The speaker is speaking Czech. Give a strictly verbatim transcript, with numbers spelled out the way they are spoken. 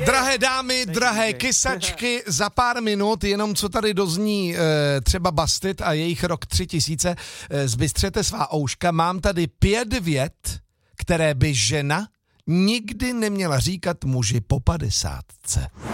Drahé dámy, drahé kysačky, za pár minut, jenom co tady dozní e, třeba Bastit a jejich rok tři tisíce, e, zbystřete svá ouška. Mám tady pět vět, které by žena nikdy neměla říkat muži po padesátce.